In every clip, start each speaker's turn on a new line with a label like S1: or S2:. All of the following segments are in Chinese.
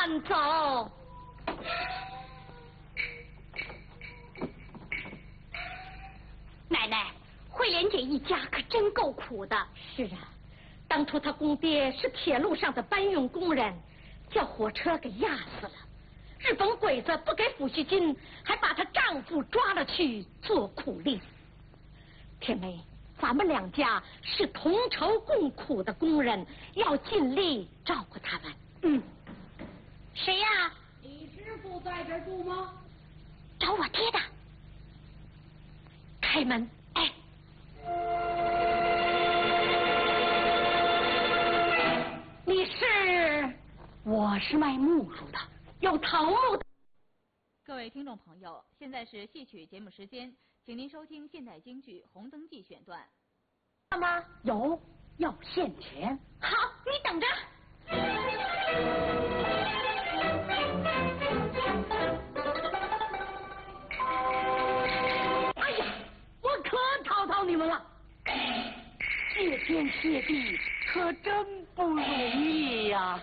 S1: 慢走。奶奶，慧莲姐一家可真够苦的。是啊，当初她公爹是铁路上的搬运工人，叫火车给压死了。日本鬼子不给抚恤金，还把她丈夫抓了去做苦力。天梅，咱们两家是同仇共苦的工人，要尽力照顾他们。嗯。谁呀？
S2: 李师傅在这住吗？
S1: 找我爹的。开门。哎。你是？
S2: 我是卖木梳的，
S1: 有桃木的。
S3: 各位听众朋友，现在是戏曲节目时间，请您收听现代京剧《红灯记》选段。
S1: 吗？
S2: 有，要现钱。
S1: 好，你等着。
S2: 哎呀，我可讨你们了，谢天谢地，可真不容易呀。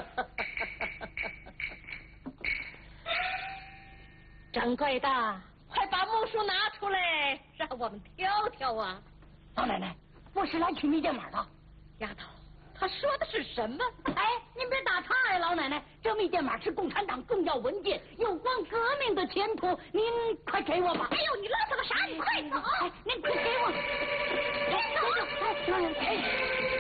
S1: 掌柜的，快把木梳拿出来，让我们挑挑啊！
S2: 老奶奶，我是来取密电码的。
S1: 丫头，他说的是什么？
S2: 哎，您别打岔呀，老奶奶，这密电码是共产党重要文件，有关革命的前途，您快给我吧。
S1: 哎呦，你啰嗦个啥？你快走！
S2: 哎，您快给我。
S1: 快走！
S2: 哎，